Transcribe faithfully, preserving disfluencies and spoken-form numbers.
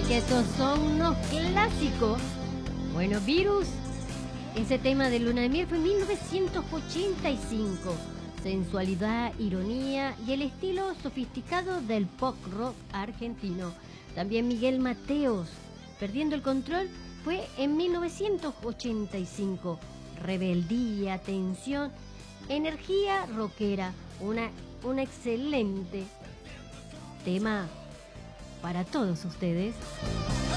que estos son unos clásicos. Bueno, Virus, ese tema de Luna de Miel fue en mil novecientos ochenta y cinco. Sensualidad, ironía y el estilo sofisticado del pop rock argentino. También Miguel Mateos, Perdiendo el Control, fue en mil novecientos ochenta y cinco. Rebeldía, tensión, energía rockera. Una, un excelente tema para todos ustedes.